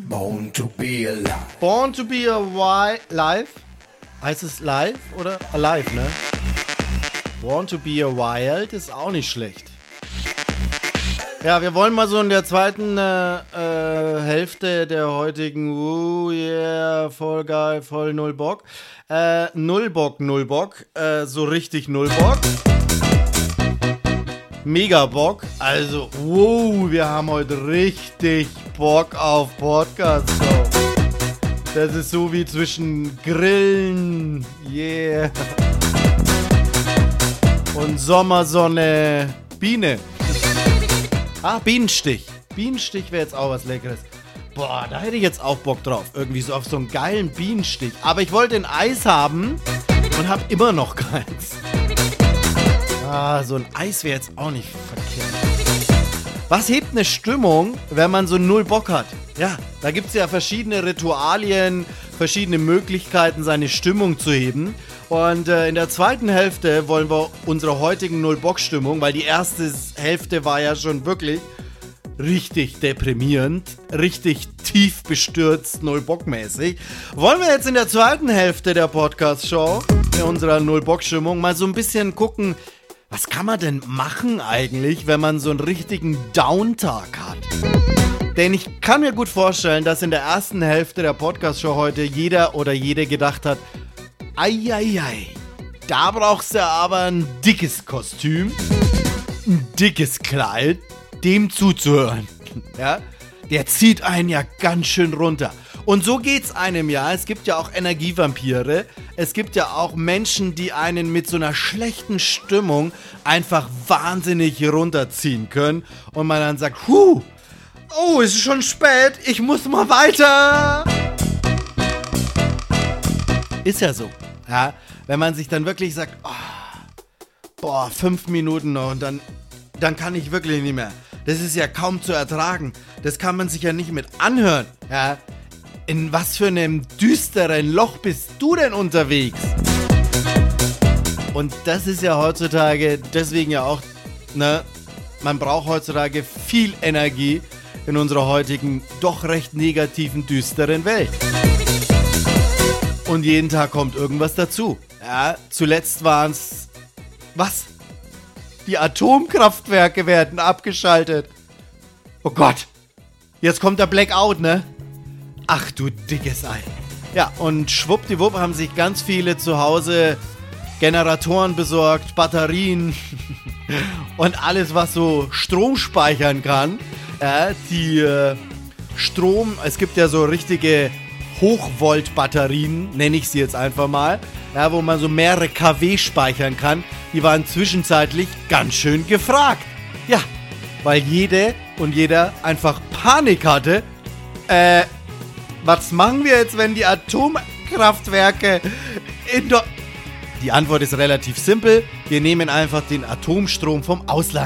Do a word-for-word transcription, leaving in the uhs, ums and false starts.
Born to be alive. Born to be alive? Heißt es live oder alive, ne? Born to be a Wild ist auch nicht schlecht. Ja, wir wollen mal so in der zweiten äh, äh, Hälfte der heutigen, oh yeah, voll geil, voll null Bock. Äh, null Bock, null Bock, äh, so richtig null Bock. Mega Bock. Also, wow, wir haben heute richtig Bock auf Podcast-Show. Das ist so wie zwischen Grillen, yeah, und Sommersonne, Biene. Ah, Bienenstich. Bienenstich wäre jetzt auch was Leckeres. Boah, da hätte ich jetzt auch Bock drauf. Irgendwie so auf so einen geilen Bienenstich. Aber ich wollte ein Eis haben und habe immer noch keins. Ah, so ein Eis wäre jetzt auch nicht verkehrt. Was hebt eine Stimmung, wenn man so null Bock hat? Ja, da gibt es ja verschiedene Ritualien, verschiedene Möglichkeiten, seine Stimmung zu heben. Und äh, in der zweiten Hälfte wollen wir unsere heutigen Null-Bock-Stimmung, weil die erste Hälfte war ja schon wirklich richtig deprimierend, richtig tief bestürzt, Null-Bock-mäßig, wollen wir jetzt in der zweiten Hälfte der Podcast-Show, in unserer Null-Bock-Stimmung, mal so ein bisschen gucken, was kann man denn machen eigentlich, wenn man so einen richtigen Downtag hat? Denn ich kann mir gut vorstellen, dass in der ersten Hälfte der Podcast-Show heute jeder oder jede gedacht hat, Eieiei, da brauchst du aber ein dickes Kostüm, ein dickes Kleid, dem zuzuhören. Ja? Der zieht einen ja ganz schön runter. Und so geht's einem ja. Es gibt ja auch Energievampire. Es gibt ja auch Menschen, die einen mit so einer schlechten Stimmung einfach wahnsinnig runterziehen können. Und man dann sagt, huh, oh, es ist schon spät, ich muss mal weiter. Ist ja so. Ja, wenn man sich dann wirklich sagt, oh, boah, fünf Minuten noch und dann, dann kann ich wirklich nicht mehr. Das ist ja kaum zu ertragen. Das kann man sich ja nicht mit anhören. Ja, in was für einem düsteren Loch bist du denn unterwegs? Und das ist ja heutzutage, deswegen ja auch, ne, man braucht heutzutage viel Energie in unserer heutigen, doch recht negativen, düsteren Welt. Und jeden Tag kommt irgendwas dazu. Ja, zuletzt waren es, was? Die Atomkraftwerke werden abgeschaltet. Oh Gott, jetzt kommt der Blackout, ne? Ach du dickes Ei. Ja, und schwuppdiwupp haben sich ganz viele zu Hause Generatoren besorgt, Batterien und alles, was so Strom speichern kann. Ja, die äh, Strom, es gibt ja so richtige Hochvolt-Batterien, nenne ich sie jetzt einfach mal, ja, wo man so mehrere Kilowatt speichern kann, die waren zwischenzeitlich ganz schön gefragt. Ja, weil jede und jeder einfach Panik hatte. Äh, was machen wir jetzt, wenn die Atomkraftwerke in der... Die Antwort ist relativ simpel. Wir nehmen einfach den Atomstrom vom Ausland.